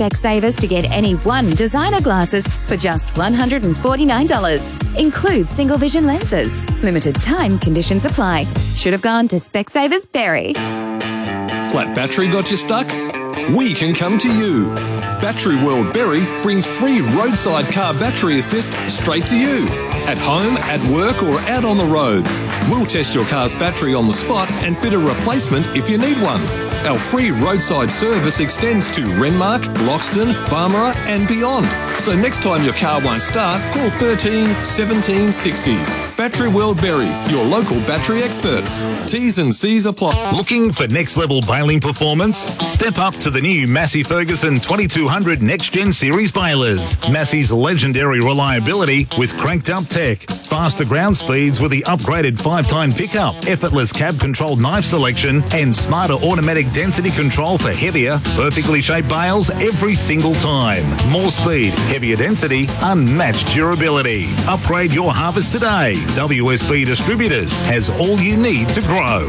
Specsavers to get any one designer glasses for just $149. Includes single vision lenses. Limited time conditions apply. Should have gone to Specsavers Berry. Flat battery got you stuck? We can come to you. Battery World Berry brings free roadside car battery assist straight to you. At home, at work or out on the road. We'll test your car's battery on the spot and fit a replacement if you need one. Our free roadside service extends to Renmark, Loxton, Barmera and beyond. So next time your car won't start, call 13 17 60. Battery World Berry, your local battery experts. T's and C's apply. Looking for next level baling performance? Step up to the new Massey Ferguson 2200 Next Gen Series balers. Massey's legendary reliability with cranked up tech, faster ground speeds with the upgraded 5-time pickup, effortless cab controlled knife selection and smarter automatic density control for heavier, perfectly shaped bales every single time. More speed, heavier density, unmatched durability. Upgrade your harvest today. WSB Distributors has all you need to grow.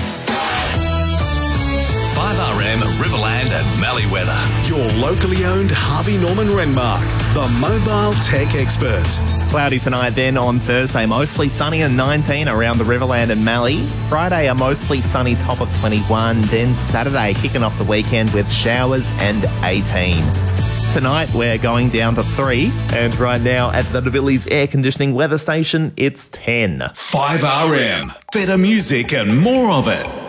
5RM Riverland and Mallee weather. Your locally owned Harvey Norman Renmark, the mobile tech experts. Cloudy tonight, then on Thursday, mostly sunny and 19 around the Riverland and Mallee. Friday, a mostly sunny top of 21. Then Saturday, kicking off the weekend with showers and 18. Tonight, we're going down to 3. And right now at the Nabilli's air conditioning weather station, it's 10. 5RM. Better music and more of it.